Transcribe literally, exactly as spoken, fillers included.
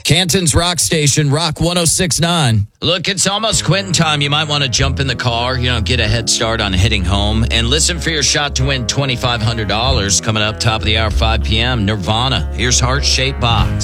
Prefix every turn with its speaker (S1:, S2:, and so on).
S1: Canton's Rock Station, Rock one oh six point nine. Look, it's almost quitting time. You might want to jump in the car, you know, get a head start on hitting home, and listen for your shot to win twenty-five hundred dollars coming up top of the hour, five p.m. Nirvana. Here's Heart Shaped Box.